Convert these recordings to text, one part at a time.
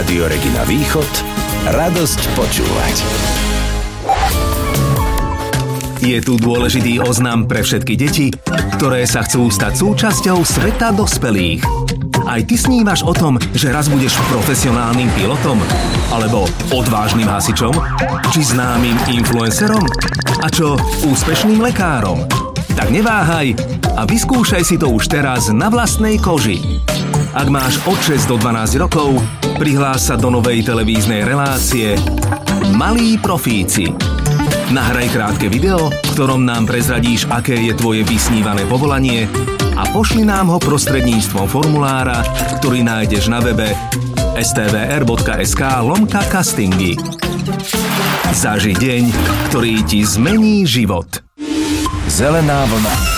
Rádio Regina Východ, radosť počúvať. Je tu dôležitý oznam pre všetky deti, ktoré sa chcú stať súčasťou sveta dospelých. Aj ty snívaš o tom, že raz budeš profesionálnym pilotom? Alebo odvážnym hasičom? Či známym influencerom? A čo úspešným lekárom? Tak neváhaj a vyskúšaj si to už teraz na vlastnej koži. Ak máš od 6 do 12 rokov, prihlás sa do novej televíznej relácie Malí profíci. Nahraj krátke video, v ktorom nám prezradíš, aké je tvoje vysnívané povolanie a pošli nám ho prostredníctvom formulára, ktorý nájdeš na webe stvr.sk/castingy. Zaži deň, ktorý ti zmení život. Zelená vlna.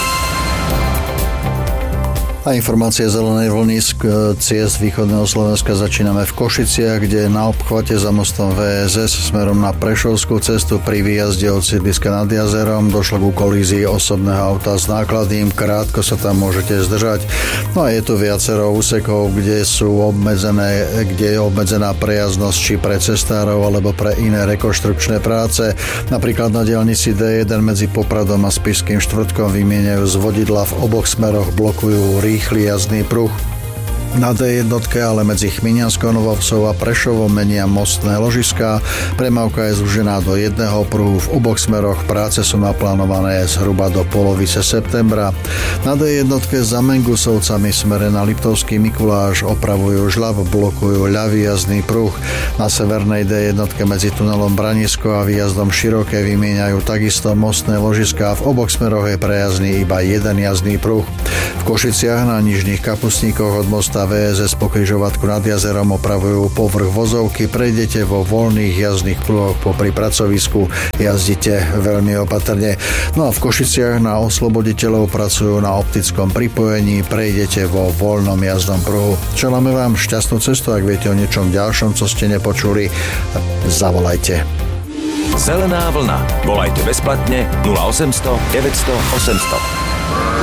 A informácie zelenej vlny z ciest východného Slovenska začíname v Košiciach, kde na obchvate za mostom VSS smerom na Prešovskú cestu pri výjazde od sídliska nad jazerom došlo ku kolízii osobného auta s nákladným. Krátko sa tam môžete zdržať. No a je tu viacero úsekov, kde je obmedzená prejazdnosť či pre cestárov alebo pre iné rekonštrukčné práce. Napríklad na diaľnici D1 medzi Popradom a Spišským Štvrtkom vymieňajú z vodidla v oboch smeroch, blokujú rýchly jazdný pruh. Na D1 ale medzi Chminianskou Novovcov a Prešovom menia mostné ložiská. Premávka je zúžená do jedného pruhu v oboch smeroch. Práce sú naplánované zhruba do polovice septembra. Na D1 za Mengusovcami smere na Liptovský Mikuláš opravujú žľab, blokujú ľavý jazdný pruh. Na severnej D1 medzi tunelom Branisko a výjazdom Široké vymieňajú takisto mostné ložiská. V oboch smeroch je prejazdný iba jeden jazdný pruh. V Košiciach na Nižných Kapustníkoch od mosta VSS po križovatku nad jazerom opravujú povrch vozovky. Prejdete vo voľných jazdných pruhoch popri pracovisku, jazdite veľmi opatrne. No a v Košiciach na Osloboditeľov pracujú na optickom pripojení, prejdete vo voľnom jazdnom pruhu. Želáme vám šťastnú cestu, ak viete o niečom ďalšom, co ste nepočuli, zavolajte. Zelená vlna. Volajte bezplatne 0800 900 800.